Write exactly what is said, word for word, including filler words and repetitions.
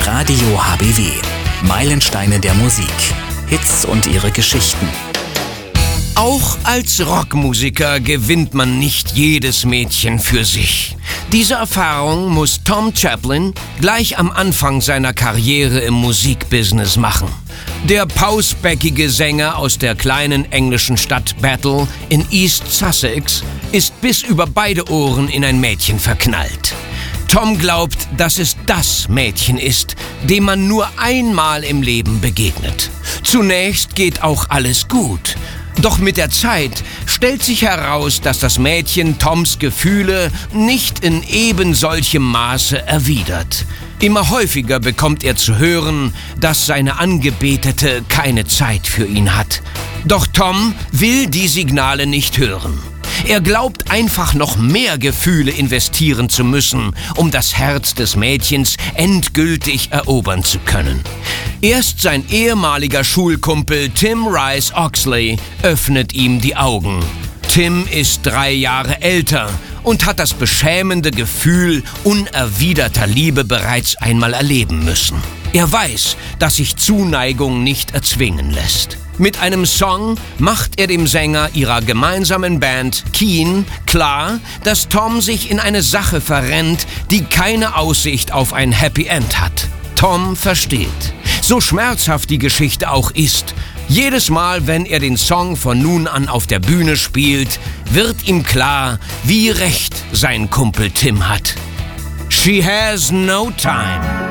Radio H B W. Meilensteine der Musik. Hits und ihre Geschichten. Auch als Rockmusiker gewinnt man nicht jedes Mädchen für sich. Diese Erfahrung muss Tom Chaplin gleich am Anfang seiner Karriere im Musikbusiness machen. Der pausbäckige Sänger aus der kleinen englischen Stadt Battle in East Sussex ist bis über beide Ohren in ein Mädchen verknallt. Tom glaubt, dass es das Mädchen ist, dem man nur einmal im Leben begegnet. Zunächst geht auch alles gut. Doch mit der Zeit stellt sich heraus, dass das Mädchen Toms Gefühle nicht in eben solchem Maße erwidert. Immer häufiger bekommt er zu hören, dass seine Angebetete keine Zeit für ihn hat. Doch Tom will die Signale nicht hören. Er glaubt einfach noch mehr Gefühle investieren zu müssen, um das Herz des Mädchens endgültig erobern zu können. Erst sein ehemaliger Schulkumpel Tim Rice Oxley öffnet ihm die Augen. Tim ist drei Jahre älter und hat das beschämende Gefühl unerwiderter Liebe bereits einmal erleben müssen. Er weiß, dass sich Zuneigung nicht erzwingen lässt. Mit einem Song macht er dem Sänger ihrer gemeinsamen Band Keane klar, dass Tom sich in eine Sache verrennt, die keine Aussicht auf ein Happy End hat. Tom versteht. So schmerzhaft die Geschichte auch ist, jedes Mal, wenn er den Song von nun an auf der Bühne spielt, wird ihm klar, wie recht sein Kumpel Tim hat. She has no time.